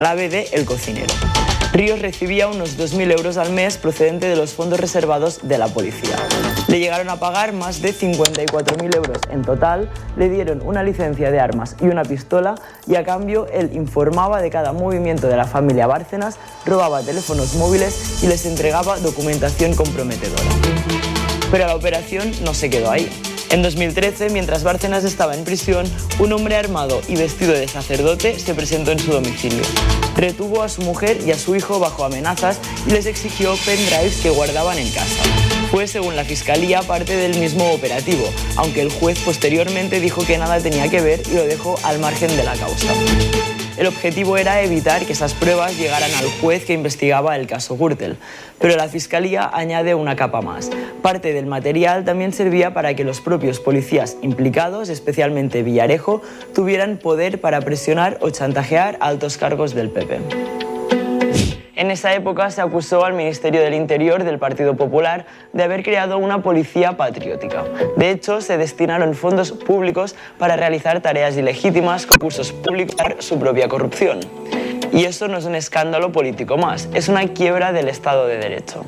clave de El Cocinero. Ríos recibía unos 2.000 euros al mes procedente de los fondos reservados de la policía. Le llegaron a pagar más de 54.000 euros en total, le dieron una licencia de armas y una pistola y a cambio él informaba de cada movimiento de la familia Bárcenas, robaba teléfonos móviles y les entregaba documentación comprometedora. Pero la operación no se quedó ahí. En 2013, mientras Bárcenas estaba en prisión, un hombre armado y vestido de sacerdote se presentó en su domicilio. Retuvo a su mujer y a su hijo bajo amenazas y les exigió pendrives que guardaban en casa. Fue, según la Fiscalía, parte del mismo operativo, aunque el juez posteriormente dijo que nada tenía que ver y lo dejó al margen de la causa. El objetivo era evitar que esas pruebas llegaran al juez que investigaba el caso Gürtel, pero la Fiscalía añade una capa más. Parte del material también servía para que los propios policías implicados, especialmente Villarejo, tuvieran poder para presionar o chantajear a altos cargos del PP. En esa época se acusó al Ministerio del Interior del Partido Popular de haber creado una policía patriótica. De hecho, se destinaron fondos públicos para realizar tareas ilegítimas, concursos públicos para su propia corrupción. Y eso no es un escándalo político más, es una quiebra del Estado de Derecho.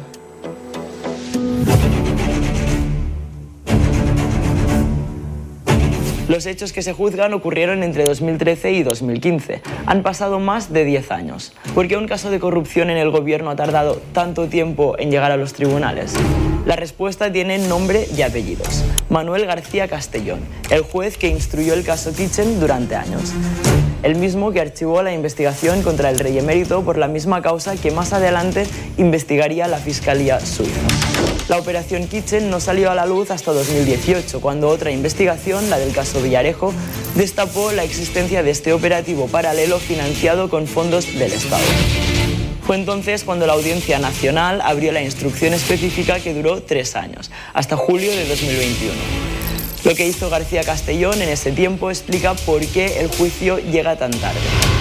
Los hechos que se juzgan ocurrieron entre 2013 y 2015. Han pasado más de 10 años. ¿Por qué un caso de corrupción en el gobierno ha tardado tanto tiempo en llegar a los tribunales? La respuesta tiene nombre y apellidos. Manuel García Castellón, el juez que instruyó el caso Kitchen durante años. El mismo que archivó la investigación contra el rey emérito por la misma causa que más adelante investigaría la Fiscalía suiza. La operación Kitchen no salió a la luz hasta 2018, cuando otra investigación, la del caso Villarejo, destapó la existencia de este operativo paralelo financiado con fondos del Estado. Fue entonces cuando la Audiencia Nacional abrió la instrucción específica que duró 3 años, hasta julio de 2021. Lo que hizo García Castellón en ese tiempo explica por qué el juicio llega tan tarde.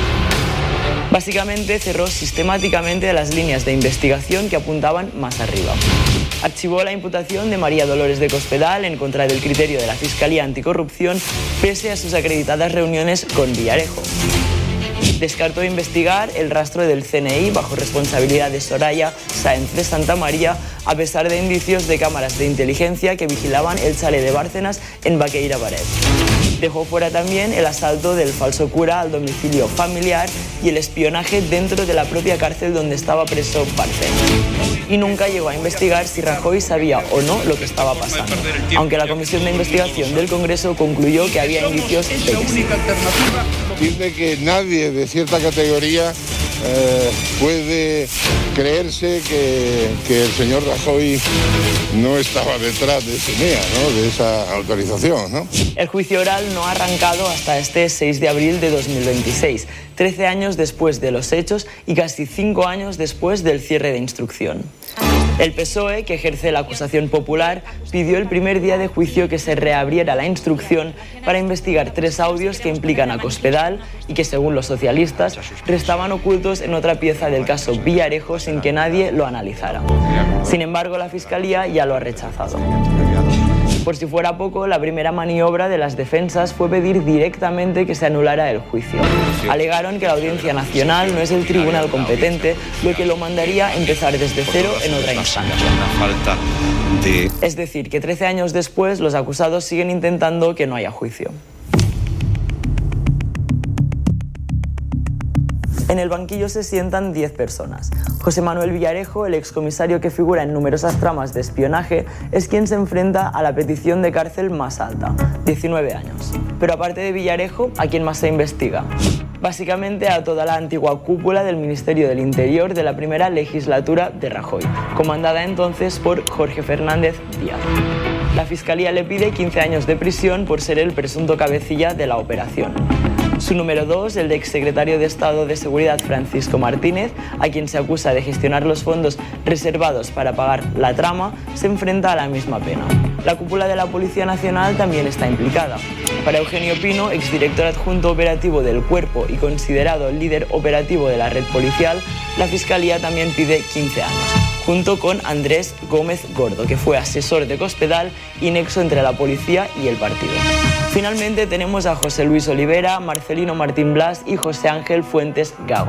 Básicamente cerró sistemáticamente las líneas de investigación que apuntaban más arriba. Archivó la imputación de María Dolores de Cospedal en contra del criterio de la Fiscalía Anticorrupción pese a sus acreditadas reuniones con Villarejo. Descartó investigar el rastro del CNI bajo responsabilidad de Soraya Sáenz de Santamaría a pesar de indicios de cámaras de inteligencia que vigilaban el chalet de Bárcenas en Baqueira Baret. Dejó fuera también el asalto del falso cura al domicilio familiar y el espionaje dentro de la propia cárcel donde estaba preso Bárcenas. Y nunca llegó a investigar si Rajoy sabía o no lo que estaba pasando, aunque la Comisión de Investigación del Congreso concluyó que había indicios de que sí. Dice que nadie de cierta categoría puede creerse que el señor Rajoy no estaba detrás de ese NEA, ¿no? De esa autorización, ¿no? El juicio oral no ha arrancado hasta este 6 de abril de 2026, 13 años después de los hechos y casi 5 años después del cierre de instrucción. El PSOE, que ejerce la acusación popular, pidió el primer día de juicio que se reabriera la instrucción para investigar 3 audios que implican a Cospedal y que, según los socialistas, restaban ocultos en otra pieza del caso Villarejo sin que nadie lo analizara. Sin embargo, la Fiscalía ya lo ha rechazado. Por si fuera poco, la primera maniobra de las defensas fue pedir directamente que se anulara el juicio. Alegaron que la Audiencia Nacional no es el tribunal competente, lo que lo mandaría empezar desde cero en otra instancia. Es decir, que 13 años después los acusados siguen intentando que no haya juicio. En el banquillo se sientan 10 personas. José Manuel Villarejo, el excomisario que figura en numerosas tramas de espionaje, es quien se enfrenta a la petición de cárcel más alta, 19 años. Pero aparte de Villarejo, ¿a quién más se investiga? Básicamente a toda la antigua cúpula del Ministerio del Interior de la primera legislatura de Rajoy, comandada entonces por Jorge Fernández Díaz. La Fiscalía le pide 15 años de prisión por ser el presunto cabecilla de la operación. Su número 2, el de exsecretario de Estado de Seguridad Francisco Martínez, a quien se acusa de gestionar los fondos reservados para pagar la trama, se enfrenta a la misma pena. La cúpula de la Policía Nacional también está implicada. Para Eugenio Pino, exdirector adjunto operativo del Cuerpo y considerado líder operativo de la red policial, la Fiscalía también pide 15 años, junto con Andrés Gómez Gordo, que fue asesor de Cospedal y nexo entre la policía y el partido. Finalmente tenemos a José Luis Olivera, Marcelino Martín Blas y José Ángel Fuentes Gago.